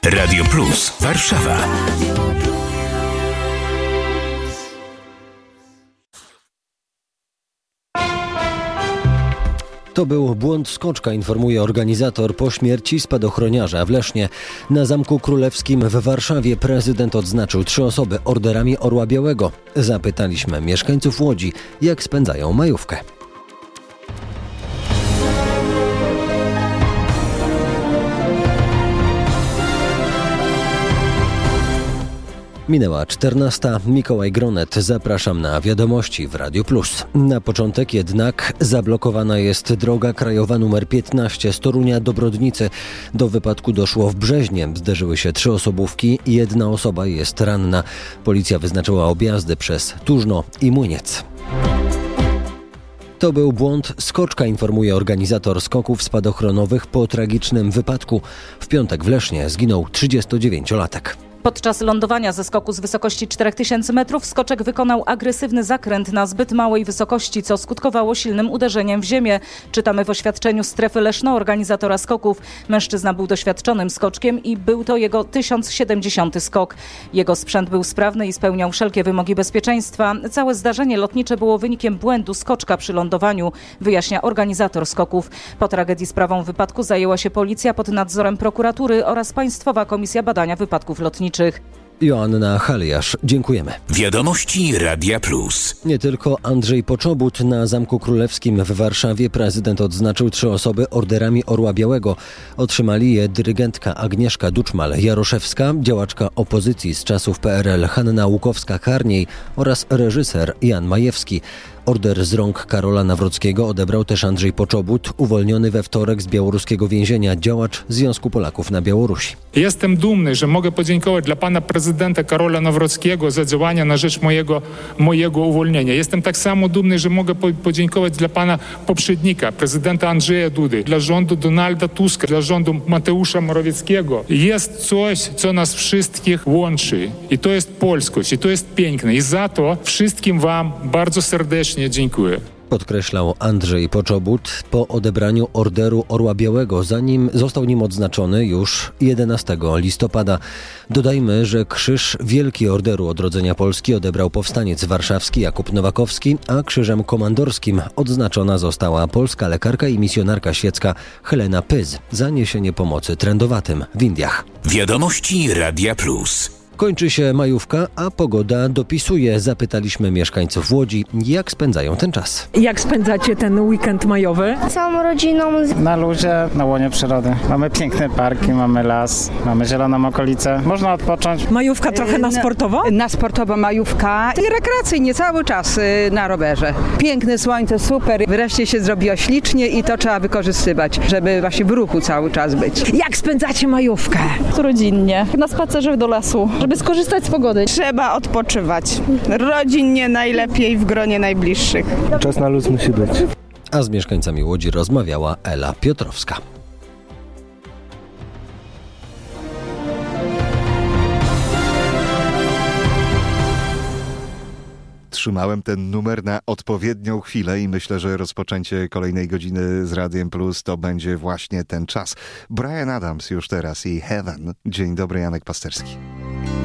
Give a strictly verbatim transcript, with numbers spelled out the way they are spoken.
Radio Plus Warszawa. To był błąd skoczka, informuje organizator po śmierci spadochroniarza w Lesznie. Na Zamku Królewskim w Warszawie prezydent odznaczył trzy osoby orderami Orła Białego. Zapytaliśmy mieszkańców Łodzi, jak spędzają majówkę. Minęła czternasta. Mikołaj Gronet. Zapraszam na wiadomości w Radiu Plus. Na początek jednak zablokowana jest droga krajowa numer piętnaście z Torunia do Brodnicy. Do wypadku doszło w Brzeźnie. Zderzyły się trzy osobówki i jedna osoba jest ranna. Policja wyznaczyła objazdy przez Tużno i Młyniec. To był błąd skoczka, informuje organizator skoków spadochronowych po tragicznym wypadku. W piątek w Lesznie zginął trzydziestodziewięciolatek. Podczas lądowania ze skoku z wysokości czterech tysięcy metrów skoczek wykonał agresywny zakręt na zbyt małej wysokości, co skutkowało silnym uderzeniem w ziemię. Czytamy w oświadczeniu Strefy Leszno, organizatora skoków. Mężczyzna był doświadczonym skoczkiem i był to jego tysiąc siedemdziesiąty skok. Jego sprzęt był sprawny i spełniał wszelkie wymogi bezpieczeństwa. Całe zdarzenie lotnicze było wynikiem błędu skoczka przy lądowaniu, wyjaśnia organizator skoków. Po tragedii sprawą wypadku zajęła się policja pod nadzorem prokuratury oraz Państwowa Komisja Badania Wypadków Lotniczych. Joanna Haliasz, dziękujemy. Wiadomości Radia Plus. Nie tylko Andrzej Poczobut. Na Zamku Królewskim w Warszawie prezydent odznaczył trzy osoby orderami Orła Białego. Otrzymali je dyrygentka Agnieszka Duczmal-Jaroszewska, działaczka opozycji z czasów P R L Hanna Łukowska-Karniej oraz reżyser Jan Majewski. Order z rąk Karola Nawrockiego odebrał też Andrzej Poczobut, uwolniony we wtorek z białoruskiego więzienia, działacz Związku Polaków na Białorusi. Jestem dumny, że mogę podziękować dla pana prezydenta Karola Nawrockiego za działania na rzecz mojego, mojego uwolnienia. Jestem tak samo dumny, że mogę podziękować dla pana poprzednika, prezydenta Andrzeja Dudy, dla rządu Donalda Tuska, dla rządu Mateusza Morawieckiego. Jest coś, co nas wszystkich łączy i to jest polskość i to jest piękne i za to wszystkim wam bardzo serdecznie dziękuję. Podkreślał Andrzej Poczobut po odebraniu orderu Orła Białego, zanim został nim odznaczony już jedenastego listopada. Dodajmy, że Krzyż Wielki Orderu Odrodzenia Polski odebrał powstaniec warszawski Jakub Nowakowski, a krzyżem komandorskim odznaczona została polska lekarka i misjonarka świecka Helena Pyz za niesienie pomocy trędowatym w Indiach. Wiadomości Radia Plus. Kończy się majówka, a pogoda dopisuje. Zapytaliśmy mieszkańców Łodzi, jak spędzają ten czas. Jak spędzacie ten weekend majowy? Całą rodziną. Na luzie, na łonie przyrody. Mamy piękne parki, mamy las, mamy zieloną okolicę. Można odpocząć. Majówka trochę na sportowo? Na sportowo majówka i rekreacyjnie cały czas na rowerze. Piękne słońce, super. Wreszcie się zrobiło ślicznie i to trzeba wykorzystywać, żeby właśnie w ruchu cały czas być. Jak spędzacie majówkę? Rodzinnie, na spacerze do lasu, żeby skorzystać z pogody. Trzeba odpoczywać. Rodzinnie najlepiej, w gronie najbliższych. Czas na luz musi być. A z mieszkańcami Łodzi rozmawiała Ela Piotrowska. Trzymałem ten numer na odpowiednią chwilę i myślę, że rozpoczęcie kolejnej godziny z Radiem Plus to będzie właśnie ten czas. Bryan Adams już teraz i Heaven. Dzień dobry, Janek Pasterski.